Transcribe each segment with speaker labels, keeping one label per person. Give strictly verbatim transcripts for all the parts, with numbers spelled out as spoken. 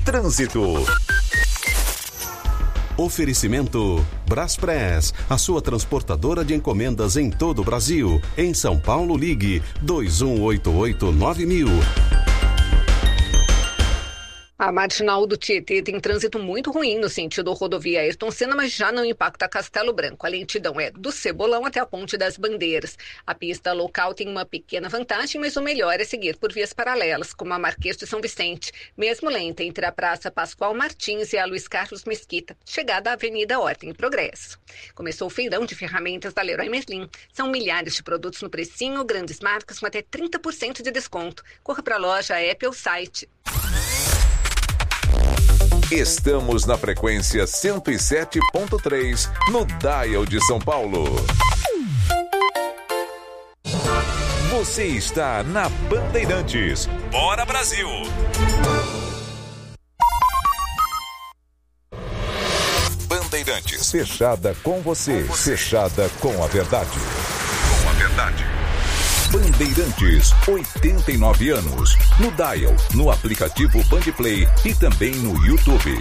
Speaker 1: Trânsito. Oferecimento Braspress, a sua transportadora de encomendas em todo o Brasil. Em São Paulo, ligue dois um oito oito nove mil.
Speaker 2: A marginal do Tietê tem trânsito muito ruim no sentido rodovia Ayrton Senna, mas já não impacta Castelo Branco. A lentidão é do Cebolão até a Ponte das Bandeiras. A pista local tem uma pequena vantagem, mas o melhor é seguir por vias paralelas, como a Marquês de São Vicente, mesmo lenta entre a Praça Pascoal Martins e a Luiz Carlos Mesquita, chegada à Avenida Ordem e Progresso. Começou o feirão de ferramentas da Leroy Merlin. São milhares de produtos no precinho, grandes marcas com até trinta por cento de desconto. Corra para a loja, app ou site.
Speaker 3: Estamos na frequência cento e sete ponto três, no Dial de São Paulo. Você está na Bandeirantes. Bora, Brasil! Bandeirantes. Fechada com você. com você. Fechada com a verdade. Com a verdade. Bandeirantes, oitenta e nove anos. No Dial, no aplicativo Bandplay e também no YouTube.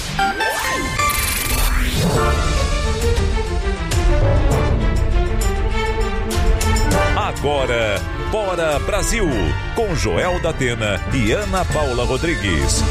Speaker 3: Agora, Bora Brasil, com Joel da Atena e Ana Paula Rodrigues.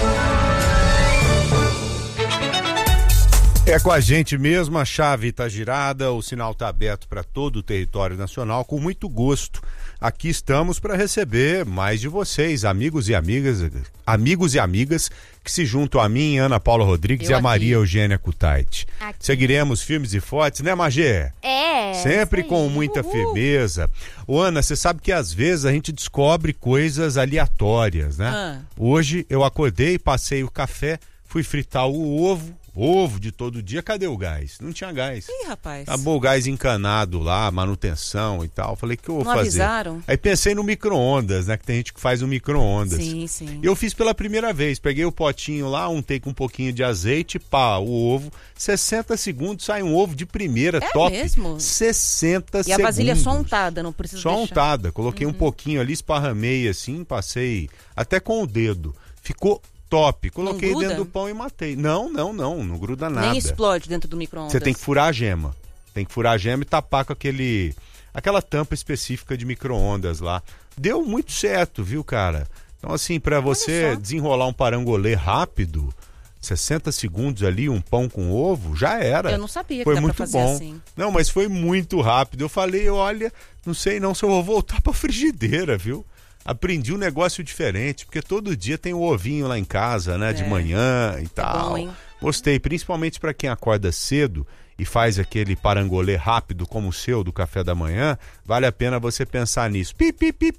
Speaker 4: É com a gente mesmo, a chave está girada, o sinal está aberto para todo o território nacional, com muito gosto. Aqui estamos para receber mais de vocês, amigos e amigas, amigos e amigas que se juntam a mim, Ana Paula Rodrigues Eu e a aqui. Maria Eugênia Kutaiti. Seguiremos firmes e fortes, né, Magê?
Speaker 5: É.
Speaker 4: Sempre com muita Uhul. firmeza. Ô, Ana, você sabe que às vezes a gente descobre coisas aleatórias, né? Ah. Hoje eu acordei, passei o café, fui fritar o ovo. Ovo de todo dia, cadê o gás? Não tinha gás.
Speaker 5: Ih, rapaz.
Speaker 4: Acabou o gás encanado lá, manutenção e tal. Falei, o que eu vou
Speaker 5: Não
Speaker 4: fazer?
Speaker 5: Avisaram?
Speaker 4: Aí pensei no micro-ondas, né? Que tem gente que faz no micro-ondas.
Speaker 5: Sim, sim.
Speaker 4: E eu fiz pela primeira vez. Peguei o potinho lá, untei com um pouquinho de azeite, pá, o ovo. sessenta segundos, sai um ovo de primeira,
Speaker 5: é
Speaker 4: top.
Speaker 5: mesmo?
Speaker 4: sessenta
Speaker 5: e
Speaker 4: segundos.
Speaker 5: E a vasilha só untada, não precisa
Speaker 4: Só
Speaker 5: deixar.
Speaker 4: untada. Coloquei uhum. um pouquinho ali, esparramei assim, passei até com o dedo. Ficou top. Coloquei dentro do pão e matei. Não, não, não. Não gruda nada.
Speaker 5: Nem explode dentro do micro-ondas.
Speaker 4: Você tem que furar a gema. Tem que furar a gema e tapar com aquele... aquela tampa específica de micro-ondas lá. Deu muito certo, viu, cara? Então, assim, pra você desenrolar um parangolê rápido, sessenta segundos ali, um pão com ovo, já era.
Speaker 5: Eu não sabia que
Speaker 4: foi
Speaker 5: dá
Speaker 4: muito
Speaker 5: pra fazer
Speaker 4: bom.
Speaker 5: assim.
Speaker 4: Não, mas foi muito rápido. Eu falei, olha, não sei não se eu vou voltar pra frigideira, viu? Aprendi um negócio diferente, porque todo dia tem o ovinho lá em casa, né? É. De manhã e tal. É bom, gostei, principalmente para quem acorda cedo e faz aquele parangolê rápido como o seu do café da manhã, vale a pena você pensar nisso. Pip, pip, pip.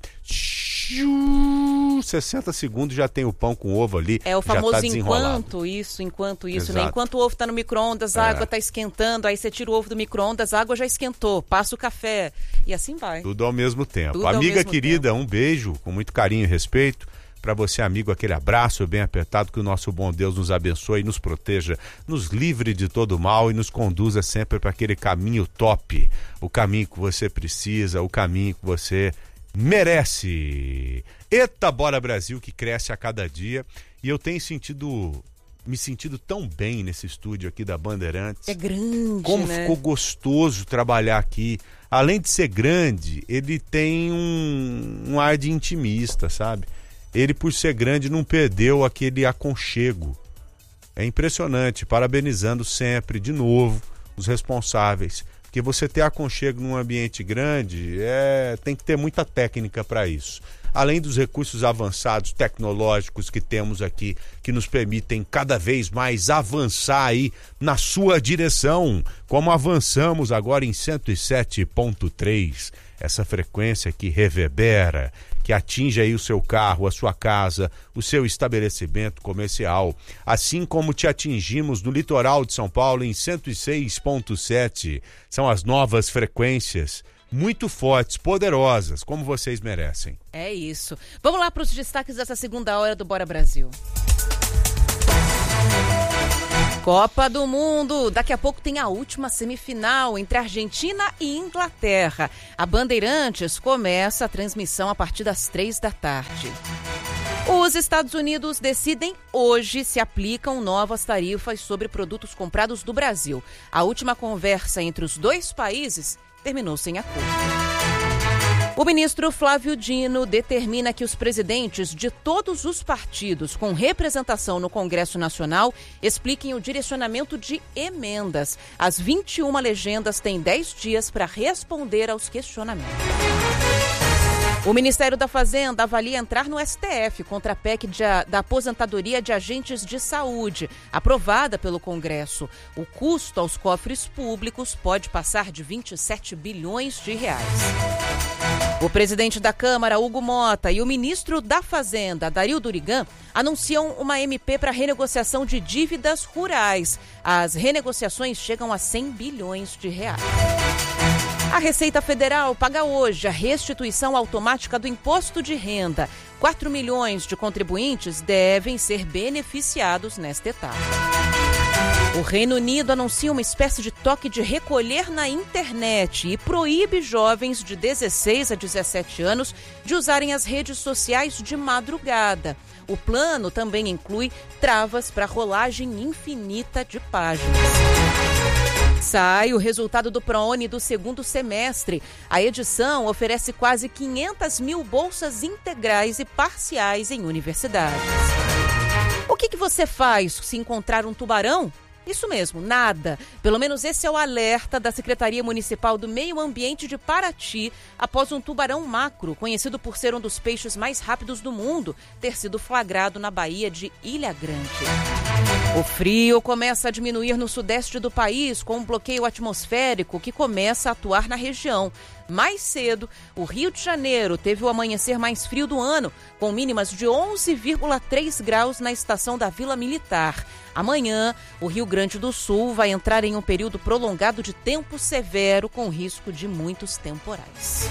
Speaker 4: sessenta segundos já tem o pão com ovo ali.
Speaker 5: É o famoso
Speaker 4: já tá
Speaker 5: enquanto isso, enquanto isso, né? Enquanto o ovo tá no micro-ondas, a é. água tá esquentando, aí você tira o ovo do micro-ondas, a água já esquentou, passa o café e assim vai.
Speaker 4: Tudo ao mesmo tempo.
Speaker 5: Tudo
Speaker 4: Amiga querida,
Speaker 5: tempo.
Speaker 4: Um beijo com muito carinho e respeito. Para você, amigo, aquele abraço bem apertado, que o nosso bom Deus nos abençoe, nos proteja, nos livre de todo mal e nos conduza sempre para aquele caminho top, o caminho que você precisa, o caminho que você merece. Eita, Bora Brasil, que cresce a cada dia, e eu tenho sentido, me sentido tão bem nesse estúdio aqui da Bandeirantes.
Speaker 5: É grande,
Speaker 4: Como
Speaker 5: né?
Speaker 4: ficou gostoso trabalhar aqui. Além de ser grande, ele tem um, um ar de intimista, sabe? Ele, por ser grande, não perdeu aquele aconchego. É impressionante, parabenizando sempre, de novo, os responsáveis. Porque você ter aconchego num ambiente grande, é, tem que ter muita técnica para isso. Além dos recursos avançados tecnológicos que temos aqui, que nos permitem cada vez mais avançar aí na sua direção, como avançamos agora em cento e sete ponto três, essa frequência que reverbera, que atinge aí o seu carro, a sua casa, o seu estabelecimento comercial, assim como te atingimos no litoral de São Paulo em cento e seis ponto sete. São as novas frequências, muito fortes, poderosas, como vocês merecem.
Speaker 5: É isso. Vamos lá para os destaques dessa segunda hora do Bora Brasil. Copa do Mundo. Daqui a pouco tem a última semifinal entre Argentina e Inglaterra. A Bandeirantes começa a transmissão a partir das três da tarde. Os Estados Unidos decidem hoje se aplicam novas tarifas sobre produtos comprados do Brasil. A última conversa entre os dois países terminou sem acordo. O ministro Flávio Dino determina que os presidentes de todos os partidos com representação no Congresso Nacional expliquem o direcionamento de emendas. As vinte e uma legendas têm dez dias para responder aos questionamentos. O Ministério da Fazenda avalia entrar no S T F contra a P E C de, da aposentadoria de agentes de saúde, aprovada pelo Congresso. O custo aos cofres públicos pode passar de vinte e sete bilhões de reais. O presidente da Câmara, Hugo Mota, e o ministro da Fazenda, Dario Durigan, anunciam uma M P para renegociação de dívidas rurais. As renegociações chegam a cem bilhões de reais. A Receita Federal paga hoje a restituição automática do imposto de renda. quatro milhões de contribuintes devem ser beneficiados nesta etapa. O Reino Unido anuncia uma espécie de toque de recolher na internet e proíbe jovens de dezesseis a dezessete anos de usarem as redes sociais de madrugada. O plano também inclui travas para rolagem infinita de páginas. Sai o resultado do ProUni do segundo semestre. A edição oferece quase quinhentas mil bolsas integrais e parciais em universidades. O que, que você faz se encontrar um tubarão? Isso mesmo, nada. Pelo menos esse é o alerta da Secretaria Municipal do Meio Ambiente de Paraty após um tubarão macro, conhecido por ser um dos peixes mais rápidos do mundo, ter sido flagrado na Baía de Ilha Grande. O frio começa a diminuir no sudeste do país com um bloqueio atmosférico que começa a atuar na região. Mais cedo, o Rio de Janeiro teve o amanhecer mais frio do ano, com mínimas de onze vírgula três graus na estação da Vila Militar. Amanhã, o Rio Grande do Sul vai entrar em um período prolongado de tempo severo, com risco de muitos temporais.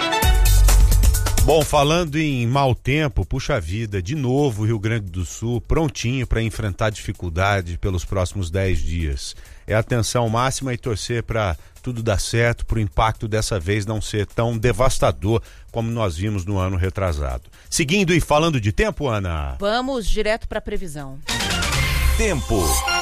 Speaker 4: Bom, falando em mau tempo, puxa vida, de novo o Rio Grande do Sul prontinho para enfrentar dificuldade pelos próximos dez dias. É atenção máxima e torcer para tudo dar certo, para o impacto dessa vez não ser tão devastador como nós vimos no ano retrasado. Seguindo e falando de tempo, Ana.
Speaker 5: Vamos direto para a previsão.
Speaker 3: Tempo.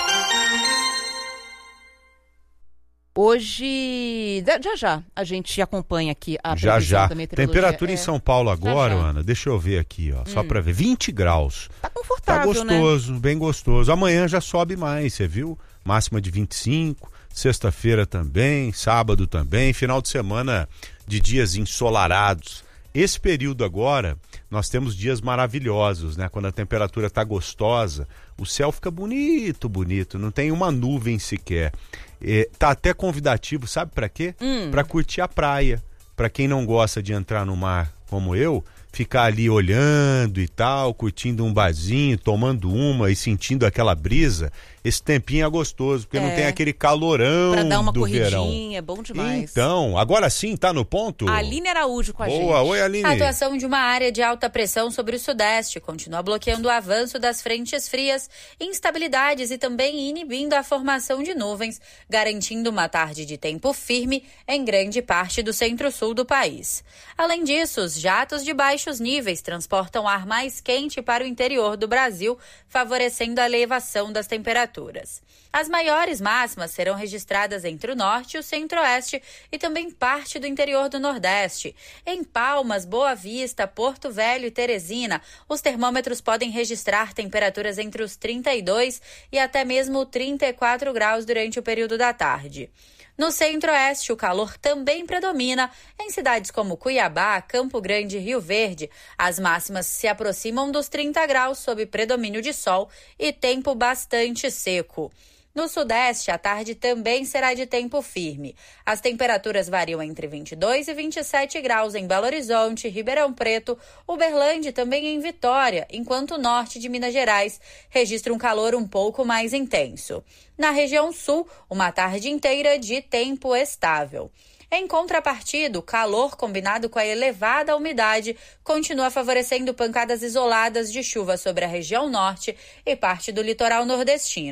Speaker 5: Hoje, já já, a gente acompanha aqui a
Speaker 4: já,
Speaker 5: previsão
Speaker 4: já.
Speaker 5: da meteorologia.
Speaker 4: Temperatura
Speaker 5: é...
Speaker 4: em São Paulo agora,
Speaker 5: já, já.
Speaker 4: Ana, deixa eu ver aqui, ó, só
Speaker 5: hum.
Speaker 4: para ver, vinte graus.
Speaker 5: Tá confortável,
Speaker 4: Tá gostoso,
Speaker 5: né?
Speaker 4: Bem gostoso. Amanhã já sobe mais, você viu? Máxima de vinte e cinco, sexta-feira também, sábado também, final de semana de dias ensolarados. Esse período agora, nós temos dias maravilhosos, né? Quando a temperatura tá gostosa, o céu fica bonito, bonito, não tem uma nuvem sequer. É, tá até convidativo, sabe para quê?
Speaker 5: Hum.
Speaker 4: Para curtir a praia. Para quem não gosta de entrar no mar como eu, ficar ali olhando e tal, curtindo um barzinho, tomando uma e sentindo aquela brisa, esse tempinho é gostoso, porque é. não tem aquele calorão
Speaker 5: pra dar uma
Speaker 4: do
Speaker 5: corridinha,
Speaker 4: verão.
Speaker 5: É bom demais.
Speaker 4: Então, agora sim, tá no ponto?
Speaker 5: Aline Araújo com a
Speaker 4: Boa.
Speaker 5: gente.
Speaker 4: Oi, Aline.
Speaker 6: A atuação de uma área de alta pressão sobre o sudeste continua bloqueando o avanço das frentes frias, instabilidades e também inibindo a formação de nuvens, garantindo uma tarde de tempo firme em grande parte do centro-sul do país. Além disso, os jatos de baixos níveis transportam ar mais quente para o interior do Brasil, favorecendo a elevação das temperaturas. As maiores máximas serão registradas entre o norte e o centro-oeste e também parte do interior do nordeste. Em Palmas, Boa Vista, Porto Velho e Teresina, os termômetros podem registrar temperaturas entre os trinta e dois e até mesmo trinta e quatro graus durante o período da tarde. No centro-oeste, o calor também predomina. Em cidades como Cuiabá, Campo Grande e Rio Verde, as máximas se aproximam dos trinta graus sob predomínio de sol e tempo bastante seco. No sudeste, a tarde também será de tempo firme. As temperaturas variam entre vinte e dois e vinte e sete graus em Belo Horizonte, Ribeirão Preto, Uberlândia e também em Vitória, enquanto o norte de Minas Gerais registra um calor um pouco mais intenso. Na região sul, uma tarde inteira de tempo estável. Em contrapartida, o calor combinado com a elevada umidade continua favorecendo pancadas isoladas de chuva sobre a região norte e parte do litoral nordestino.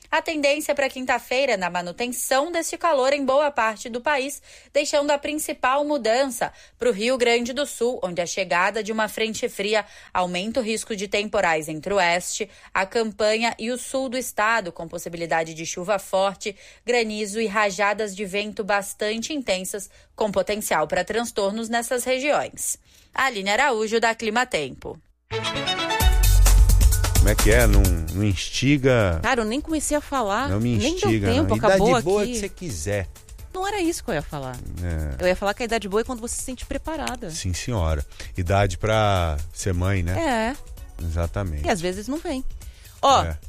Speaker 6: A tendência para quinta-feira é na manutenção deste calor em boa parte do país, deixando a principal mudança para o Rio Grande do Sul, onde a chegada de uma frente fria aumenta o risco de temporais entre o oeste, a campanha e o sul do estado, com possibilidade de chuva forte, granizo e rajadas de vento bastante intensas, com potencial para transtornos nessas regiões. Aline Araújo, da Clima Tempo.
Speaker 4: Como é que é? Não, não instiga...
Speaker 5: Cara, eu nem comecei a falar,
Speaker 4: não me instiga,
Speaker 5: nem deu tempo,
Speaker 4: não.
Speaker 5: acabou
Speaker 4: idade boa
Speaker 5: aqui.
Speaker 4: que você quiser.
Speaker 5: Não era isso que eu ia falar. É. Eu ia falar que a idade boa é quando você se sente preparada.
Speaker 4: Sim, senhora. Idade pra ser mãe, né?
Speaker 5: É.
Speaker 4: Exatamente.
Speaker 5: E às vezes não vem. Ó,
Speaker 4: é.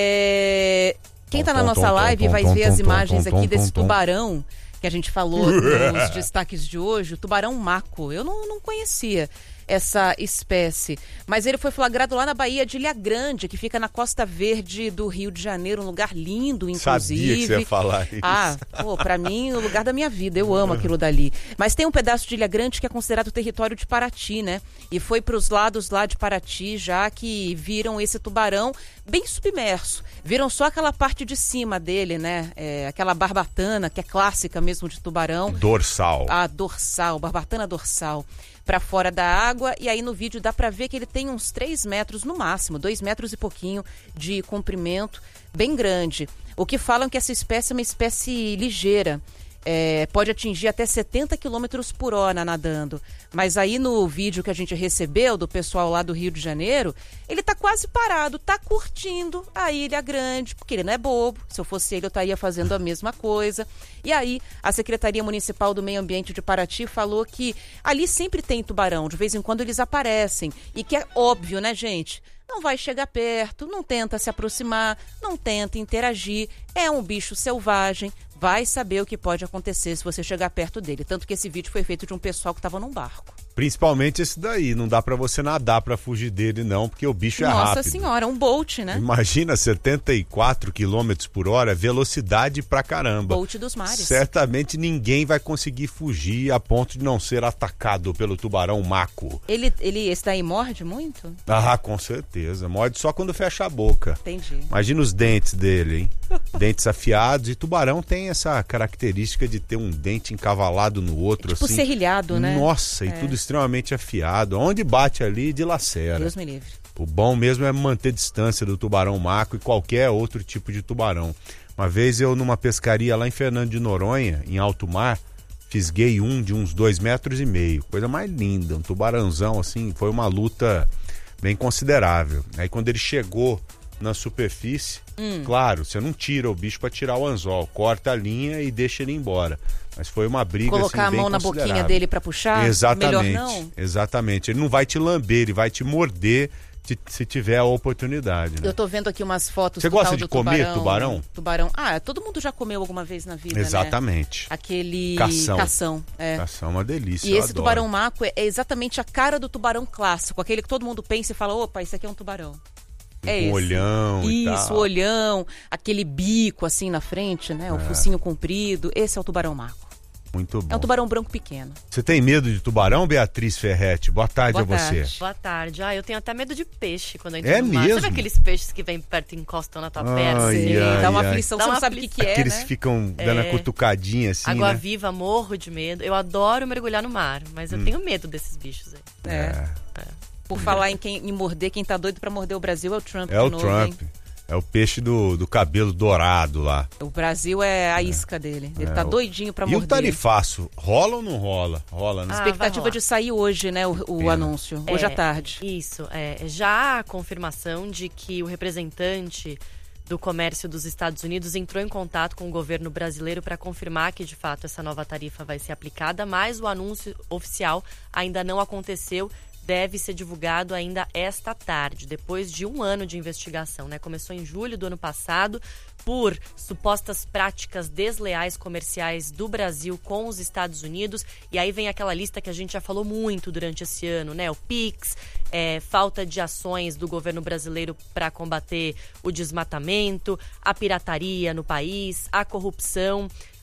Speaker 5: É... quem tá
Speaker 4: tom,
Speaker 5: na nossa
Speaker 4: tom,
Speaker 5: live
Speaker 4: tom,
Speaker 5: vai
Speaker 4: tom,
Speaker 5: ver
Speaker 4: tom,
Speaker 5: as
Speaker 4: tom,
Speaker 5: imagens
Speaker 4: tom,
Speaker 5: aqui
Speaker 4: tom,
Speaker 5: desse
Speaker 4: tom.
Speaker 5: tubarão que a gente falou nos destaques de hoje, o tubarão maco. Eu não, não conhecia essa espécie, mas ele foi flagrado lá na Baía de Ilha Grande, que fica na Costa Verde do Rio de Janeiro, um lugar lindo, inclusive.
Speaker 4: Sabia que você ia falar isso.
Speaker 5: Ah, pô, pra mim, o lugar da minha vida, eu amo aquilo dali. Mas tem um pedaço de Ilha Grande que é considerado território de Paraty, né? E foi pros lados lá de Paraty, já que viram esse tubarão bem submerso. Viram só aquela parte de cima dele, né? É, aquela barbatana, que é clássica mesmo de tubarão.
Speaker 4: Dorsal.
Speaker 5: A dorsal, barbatana dorsal. Para fora da água, e aí no vídeo dá para ver que ele tem uns três metros no máximo, dois metros e pouquinho de comprimento, bem grande. O que falam que essa espécie é uma espécie ligeira, é, pode atingir até setenta quilômetros por hora nadando. Mas aí no vídeo que a gente recebeu do pessoal lá do Rio de Janeiro, ele tá quase parado, tá curtindo a Ilha Grande, porque ele não é bobo. Se eu fosse ele, eu estaria fazendo a mesma coisa. E aí, a Secretaria Municipal do Meio Ambiente de Paraty falou que ali sempre tem tubarão, de vez em quando eles aparecem. E que é óbvio, né, gente? Não vai chegar perto, não tenta se aproximar, não tenta interagir. É um bicho selvagem, vai saber o que pode acontecer se você chegar perto dele. Tanto que esse vídeo foi feito de um pessoal que estava num barco.
Speaker 4: Principalmente esse daí, não dá pra você nadar pra fugir dele não, porque o bicho é
Speaker 5: Nossa
Speaker 4: rápido.
Speaker 5: Nossa senhora, um bolt, né?
Speaker 4: Imagina setenta e quatro quilômetros por hora, velocidade pra caramba.
Speaker 5: Bolt dos mares.
Speaker 4: Certamente ninguém vai conseguir fugir a ponto de não ser atacado pelo tubarão maco.
Speaker 5: Ele, ele, esse daí morde muito?
Speaker 4: Ah, com certeza. Morde só quando fecha a boca.
Speaker 5: Entendi.
Speaker 4: Imagina os dentes dele, hein? Dentes afiados, e tubarão tem essa característica de ter um dente encavalado no outro,
Speaker 5: é tipo
Speaker 4: assim.
Speaker 5: serrilhado, né?
Speaker 4: Nossa, e
Speaker 5: é.
Speaker 4: tudo extremamente afiado. Onde bate ali, dilacera.
Speaker 5: Deus me livre.
Speaker 4: O bom mesmo é manter distância do tubarão maco e qualquer outro tipo de tubarão. Uma vez eu, numa pescaria lá em Fernando de Noronha, em alto mar, fisguei um de uns dois metros e meio. Coisa mais linda, um tubarãozão, assim, foi uma luta bem considerável. Aí quando ele chegou na superfície, hum. claro, você não tira o bicho para tirar o anzol, corta a linha e deixa ele embora. Mas foi uma briga
Speaker 5: colocar
Speaker 4: assim, bem
Speaker 5: a mão na boquinha dele para puxar?
Speaker 4: Exatamente.
Speaker 5: Melhor não?
Speaker 4: Exatamente. Ele não vai te lamber, ele vai te morder te, se tiver a oportunidade. Né?
Speaker 5: Eu tô vendo aqui umas fotos.
Speaker 4: Você
Speaker 5: do
Speaker 4: gosta
Speaker 5: tal
Speaker 4: de
Speaker 5: do
Speaker 4: comer
Speaker 5: tubarão,
Speaker 4: tubarão?
Speaker 5: Tubarão. Ah, todo mundo já comeu alguma vez na vida,
Speaker 4: Exatamente.
Speaker 5: né? Aquele
Speaker 4: cação.
Speaker 5: Cação, é.
Speaker 4: Cação é uma delícia.
Speaker 5: E
Speaker 4: eu
Speaker 5: esse
Speaker 4: adoro.
Speaker 5: tubarão maco é, é exatamente a cara do tubarão clássico, aquele que todo mundo pensa e fala, opa, isso aqui é um tubarão. É
Speaker 4: um
Speaker 5: esse.
Speaker 4: olhão e
Speaker 5: Isso,
Speaker 4: tal.
Speaker 5: o olhão, aquele bico assim na frente, né? O
Speaker 4: É.
Speaker 5: focinho comprido. Esse é o tubarão maco.
Speaker 4: Muito bom.
Speaker 5: É um tubarão branco pequeno.
Speaker 4: Você tem medo de tubarão, Beatriz Ferretti? Boa tarde
Speaker 5: Boa
Speaker 4: a você.
Speaker 5: tarde.
Speaker 7: Boa tarde. Ah, eu tenho até medo de peixe quando eu entro
Speaker 4: É
Speaker 7: no mar.
Speaker 4: mesmo?
Speaker 7: Sabe aqueles peixes que vêm perto e encostam na tua
Speaker 4: Ai,
Speaker 7: perna?
Speaker 4: ai, ai.
Speaker 5: Dá uma aflição,
Speaker 7: Dá
Speaker 5: você
Speaker 7: uma
Speaker 5: não sabe o que, que é,
Speaker 4: Aqueles
Speaker 5: né?
Speaker 4: ficam dando
Speaker 7: É.
Speaker 4: a cutucadinha assim,
Speaker 7: Água
Speaker 4: né?
Speaker 7: viva, morro de medo. Eu adoro mergulhar no mar, mas eu
Speaker 4: Hum.
Speaker 7: tenho medo desses bichos aí.
Speaker 5: É. Por falar em, quem, em morder, quem tá doido pra morder o Brasil é o Trump.
Speaker 4: É
Speaker 5: de
Speaker 4: o
Speaker 5: novo,
Speaker 4: Trump.
Speaker 5: hein?
Speaker 4: É o peixe do, do cabelo dourado lá.
Speaker 5: O Brasil é a isca dele. Ele
Speaker 4: É,
Speaker 5: tá
Speaker 4: o-
Speaker 5: doidinho pra
Speaker 4: E
Speaker 5: morder.
Speaker 4: o tarifaço, rola ou não rola? Rola, né?
Speaker 7: Ah,
Speaker 5: Expectativa
Speaker 7: vai
Speaker 5: de sair hoje, né, o, o
Speaker 4: Pena.
Speaker 5: anúncio. Hoje
Speaker 7: É,
Speaker 5: à tarde.
Speaker 7: Isso, é. Já a confirmação de que o representante do comércio dos Estados Unidos entrou em contato com o governo brasileiro para confirmar que, de fato, essa nova tarifa vai ser aplicada, mas o anúncio oficial ainda não aconteceu. Deve ser divulgado ainda esta tarde, depois de um ano de investigação, né? Começou em julho do ano passado por supostas práticas desleais comerciais do Brasil com os Estados Unidos. E aí vem aquela lista que a gente já falou muito durante esse ano, né? O Pix, é, falta de ações do governo brasileiro para combater o desmatamento, a pirataria no país, a corrupção.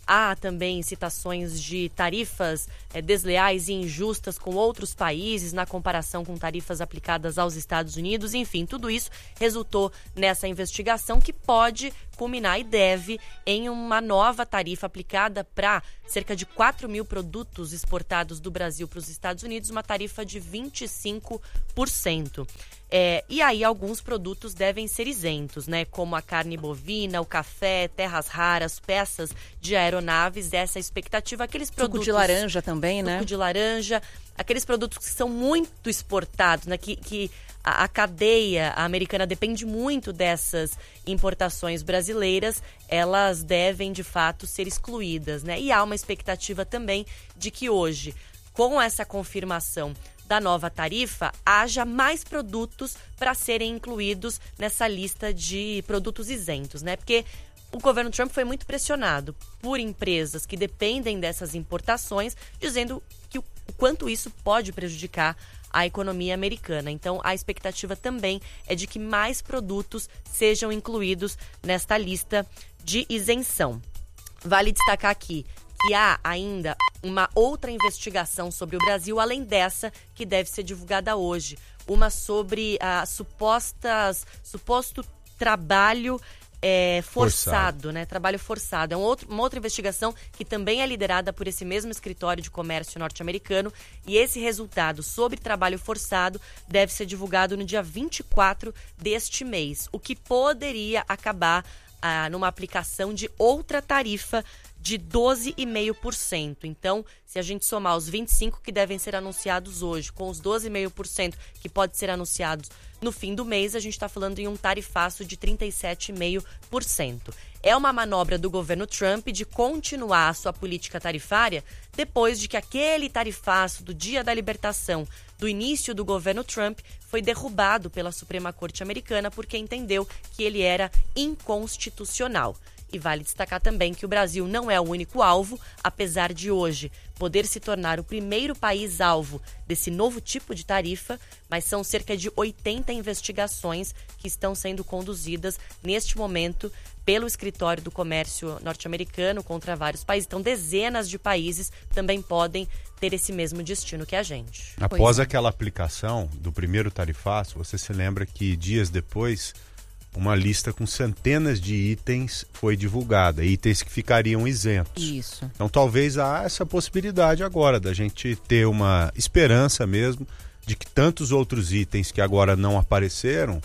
Speaker 7: Há também citações de tarifas é, desleais e injustas com outros países na comparação com tarifas aplicadas aos Estados Unidos. Enfim, tudo isso resultou nessa investigação que pode culminar e deve em uma nova tarifa aplicada para cerca de quatro mil produtos exportados do Brasil para os Estados Unidos, uma tarifa de vinte e cinco por cento. É, e aí alguns produtos devem ser isentos, né? Como a carne bovina, o café, terras raras, peças de aeronaves, essa é a expectativa. Aqueles produtos...
Speaker 5: Suco de laranja também, né?
Speaker 7: Suco de laranja, aqueles produtos que são muito exportados, né? Que, que a, a cadeia americana depende muito dessas importações brasileiras, elas devem, de fato, ser excluídas, né? E há uma expectativa também de que hoje, com essa confirmação da nova tarifa, haja mais produtos para serem incluídos nessa lista de produtos isentos, né? Porque o governo Trump foi muito pressionado por empresas que dependem dessas importações, dizendo que o quanto isso pode prejudicar a economia americana. Então, a expectativa também é de que mais produtos sejam incluídos nesta lista de isenção. Vale destacar aqui que há ainda uma outra investigação sobre o Brasil, além dessa que deve ser divulgada hoje. Uma sobre a supostas, suposto trabalho é, forçado, forçado, né? Trabalho forçado. É um outro, uma outra investigação que também é liderada por esse mesmo escritório de comércio norte-americano. E esse resultado sobre trabalho forçado deve ser divulgado no dia vinte e quatro deste mês, o que poderia acabar ah, numa aplicação de outra tarifa de doze vírgula cinco por cento. Então, se a gente somar os vinte e cinco por cento que devem ser anunciados hoje com os doze vírgula cinco por cento que pode ser anunciados no fim do mês, a gente está falando em um tarifaço de trinta e sete vírgula cinco por cento. É uma manobra do governo Trump de continuar a sua política tarifária depois de que aquele tarifaço do dia da libertação, do início do governo Trump, foi derrubado pela Suprema Corte Americana porque entendeu que ele era inconstitucional. E vale destacar também que o Brasil não é o único alvo, apesar de hoje poder se tornar o primeiro país alvo desse novo tipo de tarifa, mas são cerca de oitenta investigações que estão sendo conduzidas neste momento pelo escritório do comércio norte-americano contra vários países. Então, dezenas de países também podem ter esse mesmo destino que a gente.
Speaker 4: Após é. aquela aplicação do primeiro tarifaço, você se lembra que dias depois uma lista com centenas de itens foi divulgada, itens que ficariam isentos.
Speaker 5: Isso.
Speaker 4: Então talvez há essa possibilidade agora da gente ter uma esperança mesmo de que tantos outros itens que agora não apareceram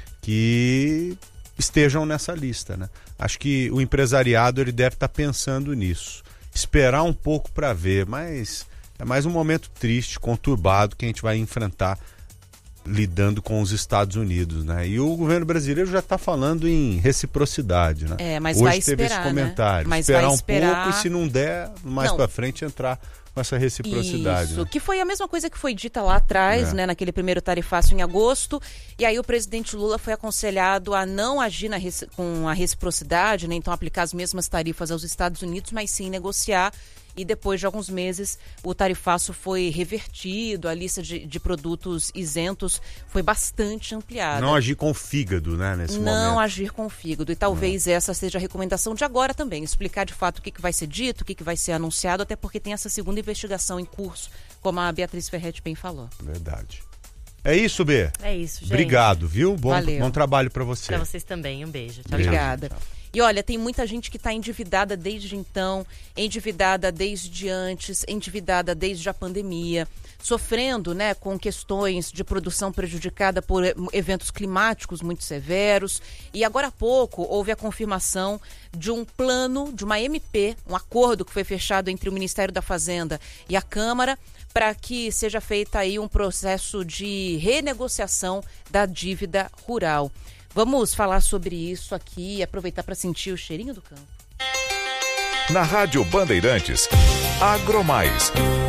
Speaker 4: que estejam nessa lista, né? Acho que o empresariado ele deve estar pensando nisso. Esperar um pouco para ver, mas é mais um momento triste, conturbado que a gente vai enfrentar lidando com os Estados Unidos, né? E o governo brasileiro já está falando em reciprocidade, né?
Speaker 5: É, mas
Speaker 4: hoje
Speaker 5: vai
Speaker 4: teve
Speaker 5: esperar,
Speaker 4: esse comentário.
Speaker 5: Né? Mas
Speaker 4: esperar,
Speaker 5: vai esperar
Speaker 4: um pouco e se não der, mais para frente entrar com essa reciprocidade.
Speaker 5: Isso,
Speaker 4: né?
Speaker 5: que foi a mesma coisa que foi dita lá atrás, é. né, naquele primeiro tarifaço em agosto, e aí o presidente Lula foi aconselhado a não agir na reci- com a reciprocidade, né, então aplicar as mesmas tarifas aos Estados Unidos, mas sim negociar. E depois de alguns meses, o tarifaço foi revertido, a lista de, de produtos isentos foi bastante ampliada.
Speaker 4: Não agir com o fígado, né, nesse
Speaker 5: Não
Speaker 4: momento.
Speaker 5: Não agir com o fígado. E talvez Não. essa seja a recomendação de agora também. Explicar de fato o que, que vai ser dito, o que, que vai ser anunciado, até porque tem essa segunda investigação em curso, como a Beatriz Ferretti bem falou.
Speaker 4: Verdade. É isso, B.
Speaker 7: É isso, gente.
Speaker 4: Obrigado, viu? Bom,
Speaker 5: Valeu.
Speaker 4: bom trabalho para você.
Speaker 7: Para vocês também. Um beijo. Tchau,
Speaker 5: Obrigada.
Speaker 7: tchau.
Speaker 5: E olha, tem muita gente que está endividada desde então, endividada desde antes, endividada desde a pandemia, sofrendo, né, com questões de produção prejudicada por eventos climáticos muito severos. E agora há pouco houve a confirmação de um plano, de uma M P, um acordo que foi fechado entre o Ministério da Fazenda e a Câmara, para que seja feita aí um processo de renegociação da dívida rural. Vamos falar sobre isso aqui e aproveitar para sentir o cheirinho do campo.
Speaker 3: Na Rádio Bandeirantes, Agromais.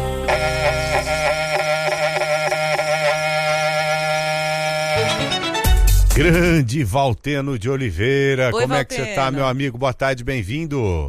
Speaker 4: Grande Valteno de Oliveira.
Speaker 5: Oi,
Speaker 4: como
Speaker 5: Valteno.
Speaker 4: É que você tá, meu amigo? Boa tarde, bem-vindo.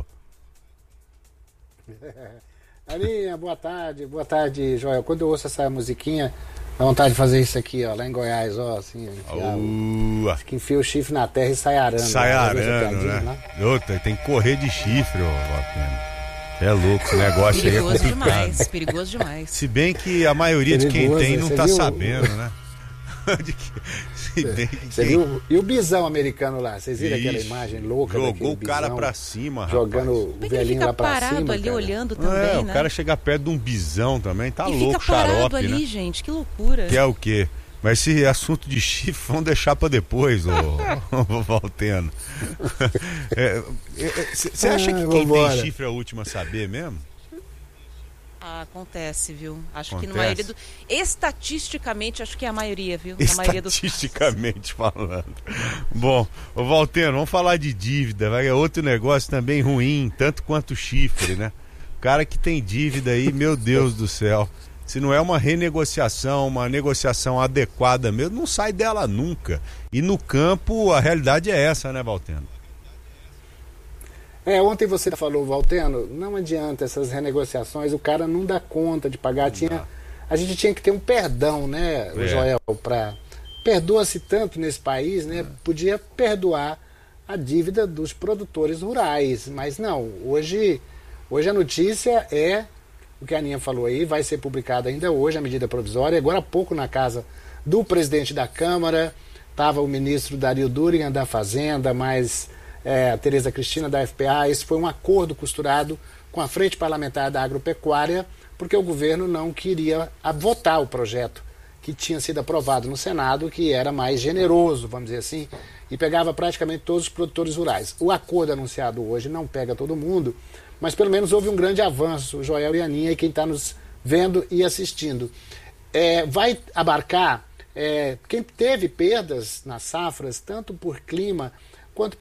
Speaker 8: Aninha, boa tarde, boa tarde, Joel. Quando eu ouço essa musiquinha, dá vontade de fazer isso aqui, ó, lá em Goiás, ó, assim, enfiar,
Speaker 4: uh,
Speaker 8: acho que enfia o chifre na terra e sai arando.
Speaker 4: Sai
Speaker 8: né?
Speaker 4: arando, né?
Speaker 8: né?
Speaker 4: Outra, tem que correr de chifre, ó, Valteno. É louco, esse negócio aí é
Speaker 5: Perigoso
Speaker 4: complicado.
Speaker 5: demais, perigoso demais.
Speaker 4: Se bem que a maioria de quem
Speaker 8: Perigoso,
Speaker 4: tem não
Speaker 8: você
Speaker 4: tá
Speaker 8: viu?
Speaker 4: sabendo, né? De que- se bem que
Speaker 8: Você
Speaker 4: quem
Speaker 8: viu? E o bisão americano lá? Vocês viram aquela
Speaker 4: Ixi,
Speaker 8: imagem louca
Speaker 4: jogou
Speaker 8: daquele
Speaker 4: o cara
Speaker 8: bisão
Speaker 4: pra cima,
Speaker 8: jogando
Speaker 4: rapaz.
Speaker 8: o
Speaker 5: Como é que ele
Speaker 8: velhinho
Speaker 5: fica
Speaker 8: lá pra
Speaker 5: parado
Speaker 8: cima,
Speaker 5: ali
Speaker 8: cara?
Speaker 5: olhando
Speaker 4: Não
Speaker 5: também,
Speaker 4: é,
Speaker 5: né?
Speaker 4: o cara chegar perto de um bisão também, tá
Speaker 5: e
Speaker 4: louco,
Speaker 5: fica parado
Speaker 4: xarope,
Speaker 5: ali,
Speaker 4: né?
Speaker 5: gente, que loucura.
Speaker 4: Que é o quê? Mas esse assunto de chifre vamos deixar pra depois, ô, ô Valteno. Você acha que
Speaker 8: Ah,
Speaker 4: quem
Speaker 8: vambora.
Speaker 4: tem chifre é a última a saber mesmo?
Speaker 5: Ah, acontece, viu? Acho que
Speaker 4: Acontece.
Speaker 5: na maioria do... Estatisticamente, acho que é a maioria, viu? Na maioria dos
Speaker 4: Estatisticamente falando. Bom, ô Valteno, vamos falar de dívida, vai, é outro negócio também ruim, tanto quanto o chifre, né? O cara que tem dívida aí, meu Deus do céu, se não é uma renegociação, uma negociação adequada mesmo, não sai dela nunca. E no campo, a realidade é essa, né, Valteno?
Speaker 8: É, ontem você falou, Valteno, não adianta essas renegociações, o cara não dá conta de pagar. Tinha, a gente tinha que ter um perdão, né,
Speaker 4: É.
Speaker 8: Joel, pra... Perdoa-se tanto nesse país, né? Podia perdoar a dívida dos produtores rurais, mas não, hoje, hoje a notícia é o que a Aninha falou aí, vai ser publicada ainda hoje a medida provisória, agora há pouco na casa do presidente da Câmara, estava o ministro Dario Durigan da Fazenda, mais é, a Tereza Cristina da F P A. Esse foi um acordo costurado com a Frente Parlamentar da Agropecuária, porque o governo não queria a, votar o projeto que tinha sido aprovado no Senado, que era mais generoso, vamos dizer assim, e pegava praticamente todos os produtores rurais. O acordo anunciado hoje não pega todo mundo, mas pelo menos houve um grande avanço, Joel e Aninha, e quem está nos vendo e assistindo. É, vai abarcar é, quem teve perdas nas safras, tanto por clima quanto...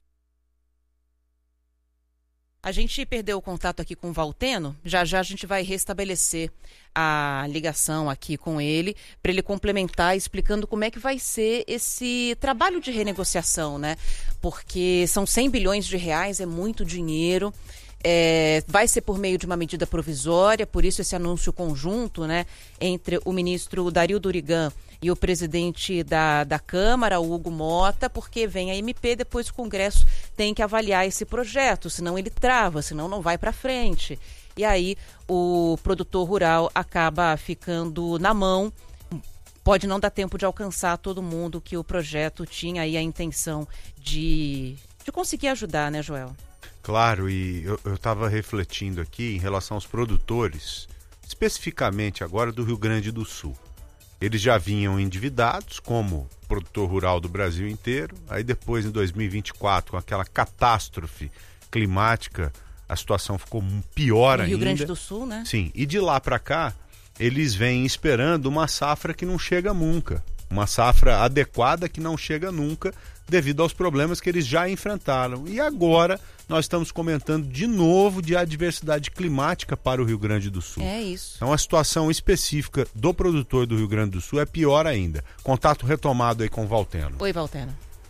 Speaker 5: A gente perdeu o contato aqui com o Valteno, já já a gente vai restabelecer a ligação aqui com ele, para ele complementar explicando como é que vai ser esse trabalho de renegociação, né? Porque são cem bilhões de reais, é muito dinheiro. É, vai ser por meio de uma medida provisória, por isso esse anúncio conjunto, né, entre o ministro Dario Durigan e o presidente da, da Câmara, o Hugo Mota, porque vem a M P, depois o Congresso tem que avaliar esse projeto, senão ele trava, senão não vai para frente. E aí o produtor rural acaba ficando na mão, pode não dar tempo de alcançar todo mundo que o projeto tinha aí a intenção de, de conseguir ajudar, né, Joel?
Speaker 4: Claro, e eu estava refletindo aqui em relação aos produtores, especificamente agora do Rio Grande do Sul. Eles já vinham endividados, como produtor rural do Brasil inteiro, aí depois em dois mil e vinte e quatro, com aquela catástrofe climática, a situação ficou pior
Speaker 5: no
Speaker 4: ainda.
Speaker 5: Rio Grande do Sul, né?
Speaker 4: Sim, e de lá para cá, eles vêm esperando uma safra que não chega nunca, uma safra adequada que não chega nunca, devido aos problemas que eles já enfrentaram. E agora nós estamos comentando de novo de adversidade climática para o Rio Grande do Sul.
Speaker 5: É isso.
Speaker 4: Então a situação específica do produtor do Rio Grande do Sul é pior ainda. Contato retomado aí com o Valteno.
Speaker 5: Oi, Valteno.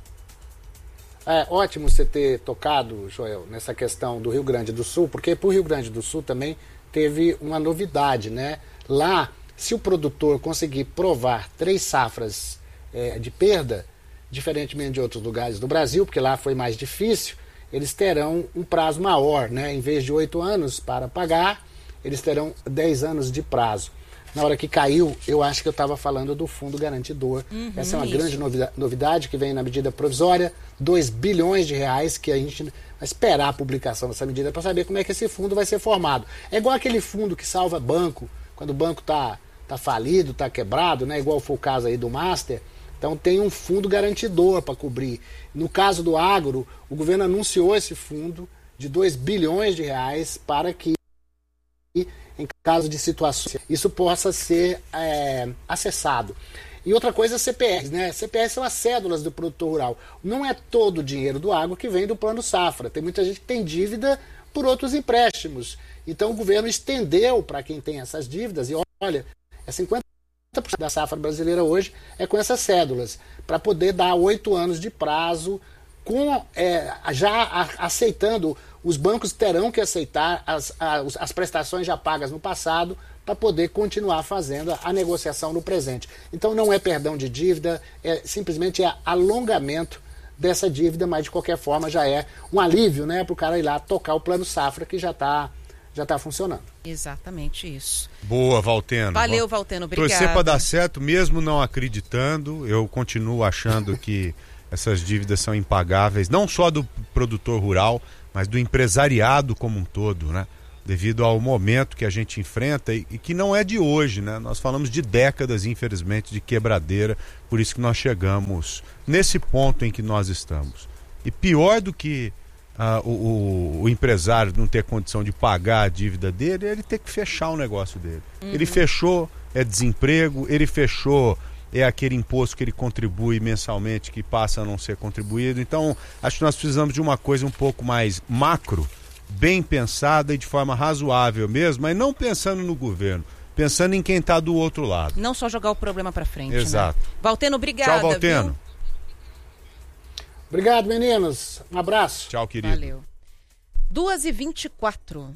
Speaker 8: É ótimo você ter tocado, Joel, nessa questão do Rio Grande do Sul, porque para o Rio Grande do Sul também teve uma novidade, né? Lá, se o produtor conseguir provar três safras é, de perda, diferentemente de outros lugares do Brasil, porque lá foi mais difícil, eles terão um prazo maior, né? Em vez de oito anos para pagar, eles terão dez anos de prazo. Na hora que caiu, eu acho que eu estava falando do Fundo Garantidor. Uhum, Essa é uma isso. grande novida- novidade que vem na medida provisória, dois bilhões de reais, que a gente vai esperar a publicação dessa medida para saber como é que esse fundo vai ser formado. É igual aquele fundo que salva banco, quando o banco está tá falido, está quebrado, né? Igual foi o caso aí do Master. Então tem um fundo garantidor para cobrir. No caso do agro, o governo anunciou esse fundo de dois bilhões de reais para que, em caso de situações, isso possa ser é, acessado. E outra coisa é C P S, né? C P S são as cédulas do produtor rural. Não é todo o dinheiro do agro que vem do plano safra. Tem muita gente que tem dívida por outros empréstimos. Então o governo estendeu para quem tem essas dívidas, e olha, é cinquenta por cento da safra brasileira hoje é com essas cédulas, para poder dar oito anos de prazo, com, é, já a, aceitando, os bancos terão que aceitar as, as, as prestações já pagas no passado, para poder continuar fazendo a, a negociação no presente. Então não é perdão de dívida, é simplesmente é alongamento dessa dívida, mas de qualquer forma já é um alívio, né, para o cara ir lá tocar o plano safra, que já está já está funcionando.
Speaker 5: Exatamente isso.
Speaker 4: Boa, Valteno.
Speaker 5: Valeu, Valteno, obrigado.
Speaker 4: Torcer para dar certo, mesmo não acreditando, eu continuo achando que essas dívidas são impagáveis, não só do produtor rural, mas do empresariado como um todo, né? Devido ao momento que a gente enfrenta e, e que não é de hoje, né? Nós falamos de décadas, infelizmente, de quebradeira, por isso que nós chegamos nesse ponto em que nós estamos. E pior do que uh, o, o, o empresário não ter condição de pagar a dívida dele, é ele ter que fechar o negócio dele. Uhum. Ele fechou, é desemprego, ele fechou, é aquele imposto que ele contribui mensalmente que passa a não ser contribuído. Então, acho que nós precisamos de uma coisa um pouco mais macro, bem pensada e de forma razoável mesmo, mas não pensando no governo, pensando em quem está do outro lado.
Speaker 5: Não só jogar o problema para frente.
Speaker 4: Exato.
Speaker 5: Né? Valteno, obrigada.
Speaker 4: Tchau, Valteno.
Speaker 5: Viu?
Speaker 8: Obrigado, meninos. Um abraço.
Speaker 4: Tchau, querido.
Speaker 5: Valeu. duas e vinte e quatro.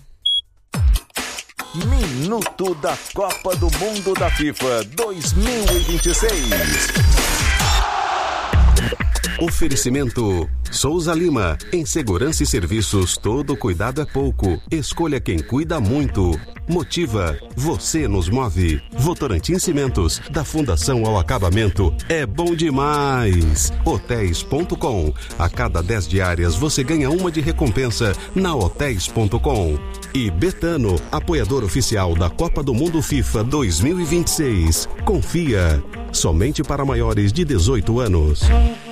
Speaker 3: Minuto da Copa do Mundo da FIFA dois mil e vinte e seis.
Speaker 1: Oferecimento Souza Lima. Em segurança e serviços, todo cuidado é pouco. Escolha quem cuida muito. Motiva. Você nos move. Votorantim Cimentos. Da fundação ao acabamento. É bom demais. Hotéis ponto com. A cada dez diárias você ganha uma de recompensa na hotéis ponto com. E Betano, apoiador oficial da Copa do Mundo FIFA dois mil e vinte e seis. Confia. Somente para maiores de dezoito anos.